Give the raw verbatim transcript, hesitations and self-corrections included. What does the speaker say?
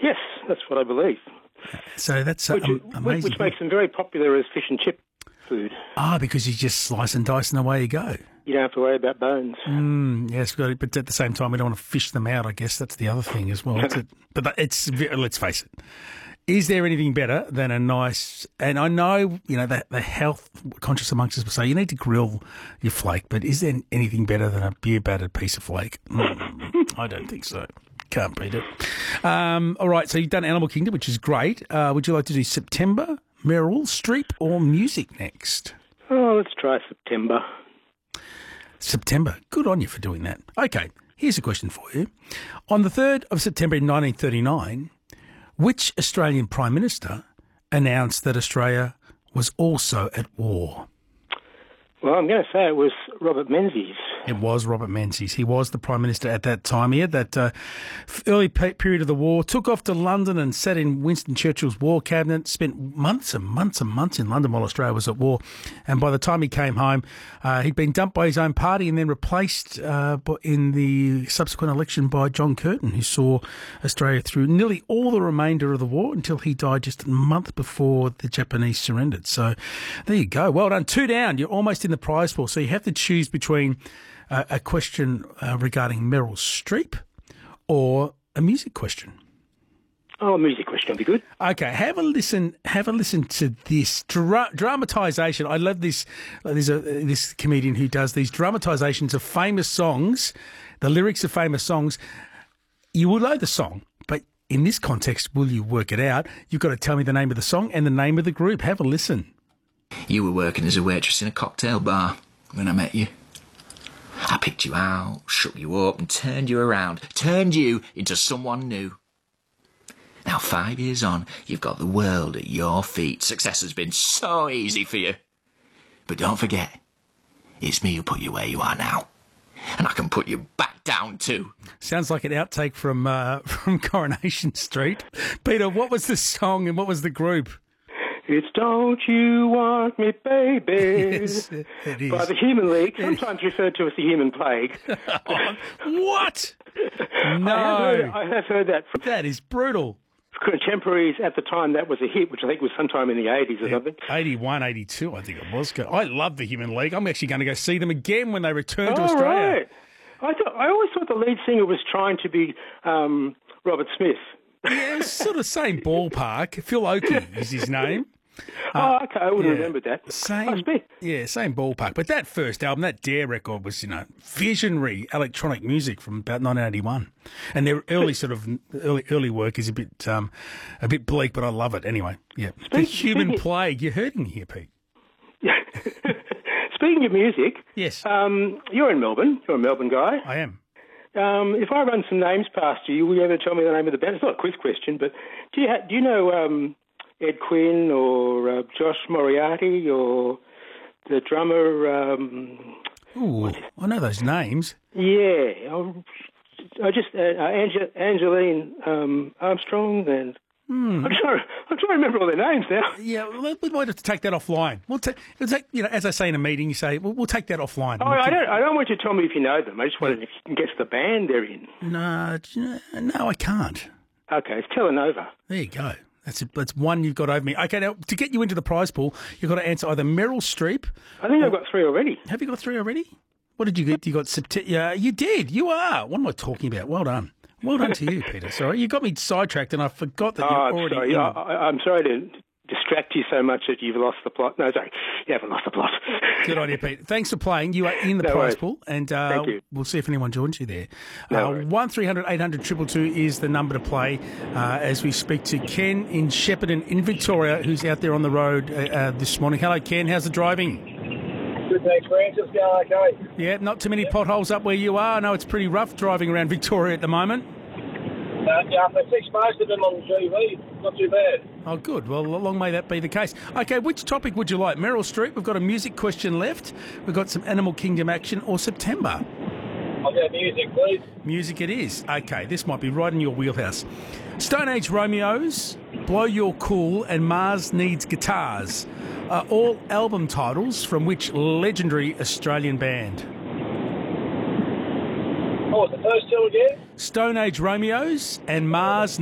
Yes, that's what I believe. So that's uh, which, um, amazing. Which makes them very popular as fish and chip food. Ah, because you just slice and dice and away you go. You don't have to worry about bones. Mm, yes, but at the same time, we don't want to fish them out, I guess. That's the other thing as well. It's a, but it's, let's face it, is there anything better than a nice, and I know, you know, the, the health conscious amongst us will say you need to grill your flake, but is there anything better than a beer battered piece of flake? Mm, I don't think so. Can't beat it. Um, all right, so you've done Animal Kingdom, which is great. Uh, would you like to do September, Meryl Streep, or music next? Oh, let's try September. September. Good on you for doing that. Okay, here's a question for you. On the third of September in nineteen thirty-nine, which Australian Prime Minister announced that Australia was also at war? Well, I'm going to say it was Robert Menzies. It was Robert Menzies. He was the Prime Minister at that time. He had that uh, early pe- period of the war, took off to London and sat in Winston Churchill's war cabinet, spent months and months and months in London while Australia was at war. And by the time he came home, uh, he'd been dumped by his own party and then replaced uh, in the subsequent election by John Curtin, who saw Australia through nearly all the remainder of the war until he died just a month before the Japanese surrendered. So there you go. Well done. Two down. You're almost in the prize pool. So you have to choose between Uh, a question uh, regarding Meryl Streep or a music question? Oh, a music question would be good. Okay, have a listen. Have a listen to this Dra- dramatisation. I love this. Uh, there's a uh, this comedian who does these dramatisations of famous songs, the lyrics of famous songs. You will know the song, but in this context, will you work it out? You've got to tell me the name of the song and the name of the group. Have a listen. You were working as a waitress in a cocktail bar when I met you. I picked you out, shook you up and turned you around, turned you into someone new. Now, five years on, you've got the world at your feet. Success has been so easy for you. But don't forget, it's me who put you where you are now. And I can put you back down too. Sounds like an outtake from uh, from Coronation Street. Peter, what was the song and what was the group? It's Don't You Want Me, Baby, Yes, it is. by the Human League, sometimes referred to as the Human Plague. What? No. I have heard, I have heard that from That is brutal. contemporaries at the time. That was a hit, which I think was sometime in the eighties or something. eighty-one, eighty-two, I think it was. I love the Human League. I'm actually going to go see them again when they return to Oh, Australia. right. I, thought, I always thought the lead singer was trying to be um, Robert Smith. Yeah, it's sort of same ballpark. Phil Oakey is his name. Oh, okay, I wouldn't yeah. remember that. Same, Must be. yeah, same ballpark. But that first album, that Dare record, was you know visionary electronic music from about nineteen eighty-one, and their early sort of early early work is a bit um, a bit bleak, but I love it anyway. Yeah, the Human speaking- Plague. You're hurting me here, Pete. Speaking of music, Yes, um, you're in Melbourne. You're a Melbourne guy. I am. Um, if I run some names past you, will you ever tell me the name of the band? It's not a quiz question, but do you ha- do you know um, Ed Quinn or uh, Josh Moriarty or the drummer? Um, Ooh, I know those names. yeah, I, I just uh, uh, Ange- Angeline um, Armstrong and. Hmm. I'm trying. I'm trying to remember all their names now. Yeah, well, we might have to take that offline. We'll take, we'll take, you know, as I say in a meeting, you say we'll, we'll take that offline. Oh, I don't. I don't want you to tell me if you know them. I just wanted if you can guess the band they're in. No, no, I can't. Okay, it's Telenova. There you go. That's a, that's one you've got over me. Okay, now to get you into the prize pool, you've got to answer either Meryl Streep. I think I've got three already. Have you got three already? What did you get? You got September. Yeah, you did. You are. What am I talking about? Well done. Well done to you, Peter. Sorry, you got me sidetracked, and I forgot that Oh, you're I'm already. sorry. in. I, I- I'm sorry to distract you so much that you've lost the plot. No, sorry, you haven't lost the plot. Good on you, Pete. Thanks for playing. You are in the No prize worries. pool, and uh, Thank you. we'll see if anyone joins you there. No uh, worries. one three hundred eight hundred two two two is the number to play uh, as we speak to Ken in Shepparton in Victoria, who's out there on the road uh, uh, this morning. Hello, Ken. How's the driving? Good, thanks, Francis. Going okay? Yeah, not too many potholes up where you are. I know it's pretty rough driving around Victoria at the moment. Uh, yeah, I fixed most of them on T V. Not too bad. Oh, good. Well, long may that be the case. Okay, which topic would you like? Meryl Streep, we've got a music question left. We've got some Animal Kingdom action, or September? I'll get music, please. Music it is. Okay, this might be right in your wheelhouse. Stone Age Romeos, Blow Your Cool, and Mars Needs Guitars are all album titles from which legendary Australian band? What was the first two again? Stone Age Romeos and Mars